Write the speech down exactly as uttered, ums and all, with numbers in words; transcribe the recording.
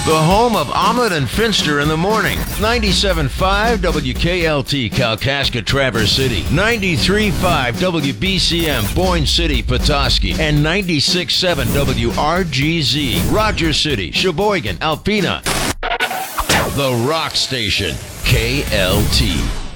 The home of Ahmed and Finster in the morning. ninety-seven point five W K L T Kalkaska Traverse City. ninety-three point five W B C M Boyne City Petoskey. And ninety-six point seven W R G Z Rogers City, Sheboygan, Alpena. The Rock Station. K L T.